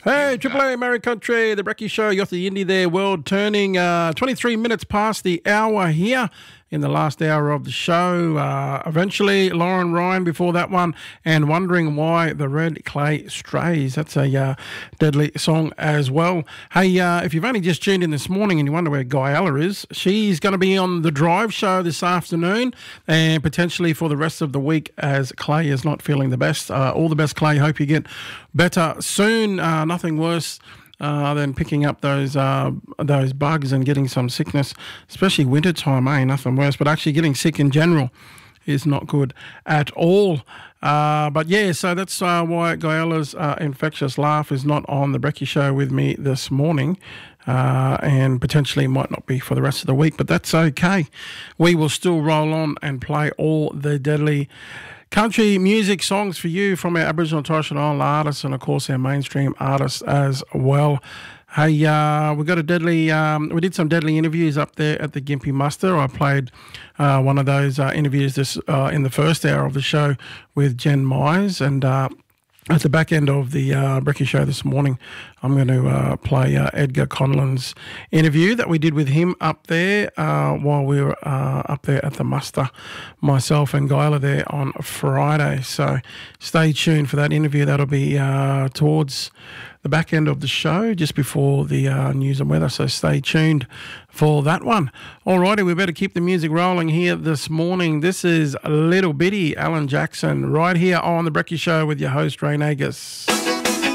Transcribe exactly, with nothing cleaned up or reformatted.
Hey, Triple A, Mary Country, the Brekkie Show, Yossi Indy there, world turning uh, twenty-three minutes past the hour here in the last hour of the show. Uh, eventually, Lauren Ryan before that one, and Wondering Why the Red Clay Strays. That's a uh, deadly song as well. Hey, uh, if you've only just tuned in this morning and you wonder where Guyella is, she's going to be on the Drive show this afternoon and potentially for the rest of the week as Clay is not feeling the best. Uh, all the best, Clay. Hope you get better soon. Uh, nothing worse Uh, than picking up those uh, those bugs and getting some sickness, especially winter time, eh? Nothing worse. But actually getting sick in general is not good at all. Uh, but yeah, so that's uh, why Guyella's uh, infectious laugh is not on the Brekkie Show with me this morning. Uh, and potentially might not be for the rest of the week, but that's okay. We will still roll on and play all the deadly country music songs for you from our Aboriginal and Torres Strait Islander artists and, of course, our mainstream artists as well. Hey, uh, we got a deadly, um, we did some deadly interviews up there at the Gympie Muster. I played uh, one of those uh, interviews this uh, in the first hour of the show with Jen Mize, and uh, at the back end of the uh, Brekkie Show this morning, I'm going to uh, play uh, Edgar Conlon's interview that we did with him up there uh, while we were uh, up there at the muster, myself and Guyella there on Friday. So stay tuned for that interview. That'll be uh, towards the back end of the show, just before the uh, news and weather. So stay tuned for that one. All righty, we better keep the music rolling here this morning. This is Little Bitty, Alan Jackson, right here on the Brekkie Show with your host, Ray Nagus.